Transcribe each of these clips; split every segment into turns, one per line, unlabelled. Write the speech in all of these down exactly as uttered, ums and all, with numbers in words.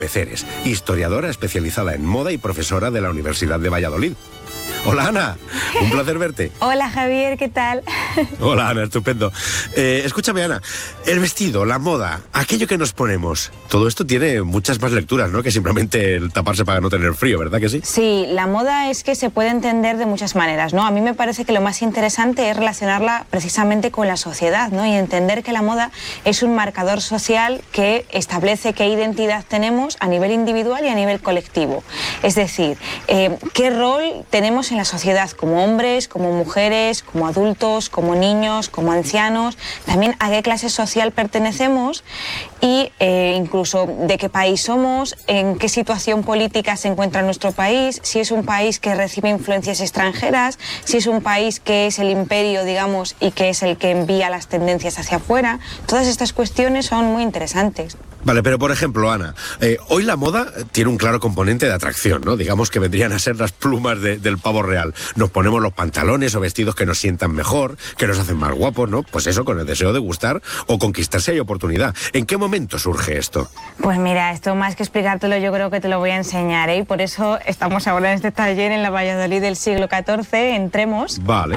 Peceres, historiadora especializada en moda y profesora de la Universidad de Valladolid. Hola, Ana, un placer verte.
Hola, Javier, ¿qué tal?
Hola, Ana, estupendo. Eh, escúchame, Ana, el vestido, la moda, aquello que nos ponemos, todo esto tiene muchas más lecturas, ¿no? Que simplemente el taparse para no tener frío, ¿verdad que sí?
Sí, la moda es que se puede entender de muchas maneras, ¿no? A mí me parece que lo más interesante es relacionarla precisamente con la sociedad, ¿no? Y entender que la moda es un marcador social que establece qué identidad tenemos a nivel individual y a nivel colectivo. Es decir, eh, qué rol tenemos en la sociedad como hombres, como mujeres, como adultos, como niños, como ancianos, también a qué clase social pertenecemos y eh, incluso de qué país somos, en qué situación política se encuentra nuestro país, si es un país que recibe influencias extranjeras, si es un país que es el imperio, digamos, y que es el que envía las tendencias hacia afuera. Todas estas cuestiones son muy interesantes.
Vale, pero por ejemplo, Ana, eh, hoy la moda tiene un claro componente de atracción, ¿no? Digamos que vendrían a ser las plumas de, del pavo real. Nos ponemos los pantalones o vestidos que nos sientan mejor, que nos hacen más guapos, ¿no? Pues eso, con el deseo de gustar o conquistar si hay oportunidad. ¿En qué momento surge esto?
Pues mira, esto más que explicártelo yo creo que te lo voy a enseñar, ¿eh? Y por eso estamos ahora en este taller en la Valladolid del siglo catorce. Entremos.
Vale.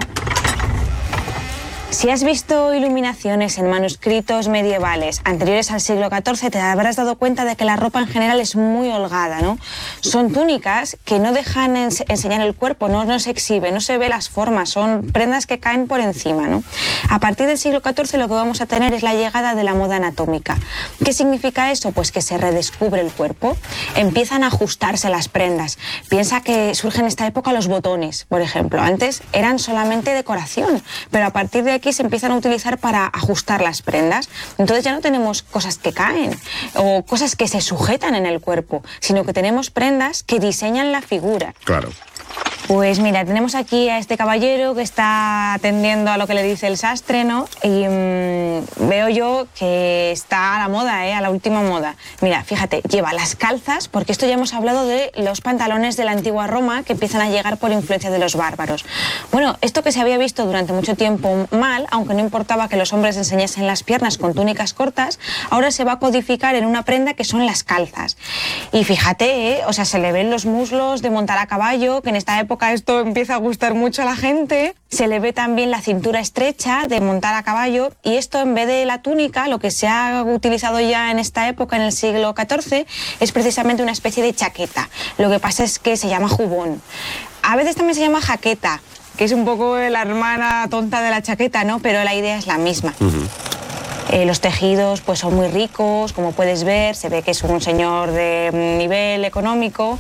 Si has visto iluminaciones en manuscritos medievales anteriores al siglo catorce, te habrás dado cuenta de que la ropa en general es muy holgada, ¿no? Son túnicas que no dejan ens enseñar el cuerpo, no, no se exhibe, no se ve las formas, son prendas que caen por encima, ¿no? A partir del siglo catorce lo que vamos a tener es la llegada de la moda anatómica. ¿Qué significa eso? Pues que se redescubre el cuerpo, empiezan a ajustarse las prendas. Piensa que surgen en esta época los botones, por ejemplo. Antes eran solamente decoración, pero a partir de aquí se empiezan a utilizar para ajustar las prendas. Entonces ya no tenemos cosas que caen o cosas que se sujetan en el cuerpo, sino que tenemos prendas que diseñan la figura.
Claro.
Pues mira, tenemos aquí a este caballero que está atendiendo a lo que le dice el sastre, ¿no? Y mmm, veo yo que está a la moda, ¿eh? A la última moda. Mira, fíjate, lleva las calzas, porque esto ya hemos hablado de los pantalones de la antigua Roma que empiezan a llegar por influencia de los bárbaros. Bueno, esto que se había visto durante mucho tiempo mal, aunque no importaba que los hombres enseñasen las piernas con túnicas cortas, ahora se va a codificar en una prenda que son las calzas. Y fíjate, ¿eh? O sea, se le ven los muslos de montar a caballo, que en esta época esto empieza a gustar mucho a la gente. Se le ve también la cintura estrecha de montar a caballo y esto en vez de la túnica, lo que se ha utilizado ya en esta época, en el siglo catorce, es precisamente una especie de chaqueta. Lo que pasa es que se llama jubón. A veces también se llama jaqueta, que es un poco la hermana tonta de la chaqueta, ¿no? Pero la idea es la misma. Uh-huh. Eh, los tejidos pues son muy ricos, como puedes ver, se ve que es un señor de nivel económico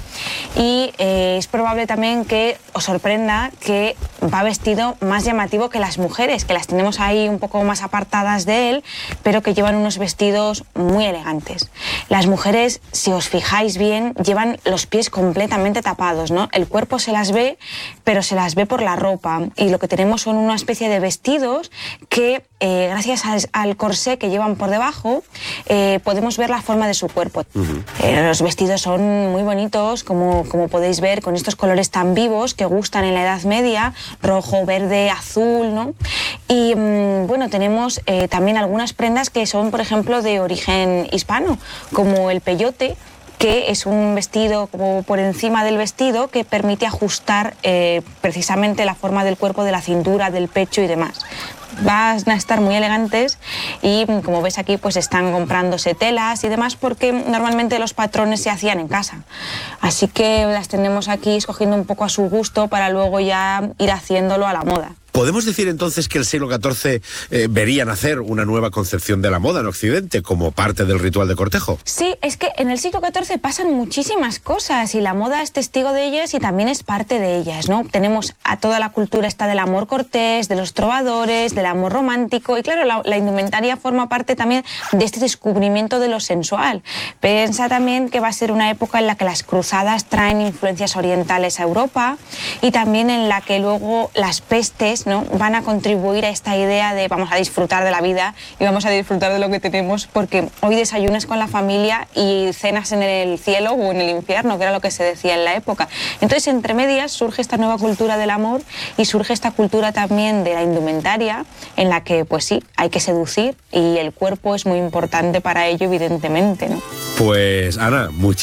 y eh, es probable también que os sorprenda que va vestido más llamativo que las mujeres, que las tenemos ahí un poco más apartadas de él, pero que llevan unos vestidos muy elegantes. Las mujeres, si os fijáis bien, llevan los pies completamente tapados, ¿no? El cuerpo se las ve, pero se las ve por la ropa y lo que tenemos son una especie de vestidos que, eh, gracias al, al corsé que llevan por debajo, eh, podemos ver la forma de su cuerpo. Uh-huh. eh, los vestidos son muy bonitos, como, como podéis ver, con estos colores tan vivos que gustan en la Edad Media, rojo, verde, azul, ¿no? Y mmm, bueno, tenemos eh, también algunas prendas que son, por ejemplo, de origen hispano, como el peyote, que es un vestido como por encima del vestido que permite ajustar eh, precisamente la forma del cuerpo, de la cintura, del pecho y demás. Van a estar muy elegantes y, como ves aquí, pues están comprándose telas y demás porque normalmente los patrones se hacían en casa. Así que las tenemos aquí escogiendo un poco a su gusto para luego ya ir haciéndolo a la moda.
¿Podemos decir entonces que el siglo catorce eh, vería nacer una nueva concepción de la moda en Occidente como parte del ritual de cortejo?
Sí, es que en el siglo catorce pasan muchísimas cosas y la moda es testigo de ellas y también es parte de ellas, ¿no? Tenemos a toda la cultura esta del amor cortés, de los trovadores, del amor romántico y claro, la, la indumentaria forma parte también de este descubrimiento de lo sensual. Piensa también que va a ser una época en la que las cruzadas traen influencias orientales a Europa y también en la que luego las pestes detalles, ¿no?, van a contribuir a esta idea de vamos a disfrutar de la vida y vamos a disfrutar de lo que tenemos, porque hoy desayunas con la familia y cenas en el cielo o en el infierno, que era lo que se decía en la época. Entonces, entre medias surge esta nueva cultura del amor y surge esta cultura también de la indumentaria, en la que, pues sí, hay que seducir y el cuerpo es muy importante para ello, evidentemente, ¿no?
Pues, Ana, muchísimas